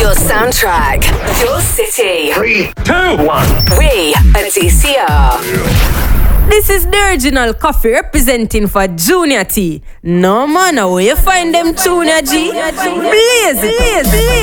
Your soundtrack, your city. 3, 2, 1. We are DCR. This is the original coffee representing for Junior T. No man, where you find them Junior G? Blaze it.